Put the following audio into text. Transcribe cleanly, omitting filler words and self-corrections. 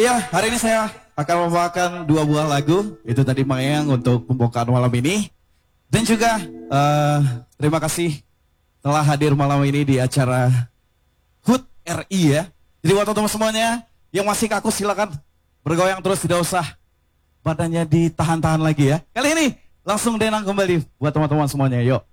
Iya, hari ini saya akan membawakan dua buah lagu. Itu tadi Mangeyang untuk pembukaan malam ini. Dan juga terima kasih telah hadir malam ini di acara HUT RI ya. Jadi buat teman-teman semuanya yang masih kaku silakan bergoyang terus, tidak usah badannya ditahan-tahan lagi ya. Kali ini langsung denang kembali buat teman-teman semuanya, yuk.